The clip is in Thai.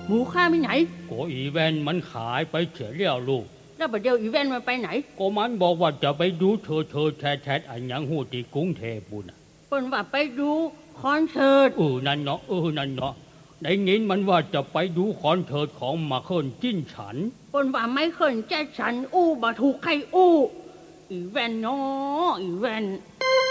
หมูข้าไม่ไหนก็อีแวนมันขายไปเฉยแล้วลูกแล้วประเดี๋ยวอีแวนมันไปไหนก็มันบอกว่าจะไปดูเธอแท้ๆอันยังหูที่กรุงเทพบุญเปิ้นว่าไปดูคอนเสิร์ตนั่นเนาะนั่นเนาะได้ยินมันว่าจะไปดูคอนเสิร์ตของมาเคิลจิ้นฉันเปิ้นว่าไม่เคิลแจ็คสันอู้บ่ถูกใครอู้อีแวนเนาะอีแวน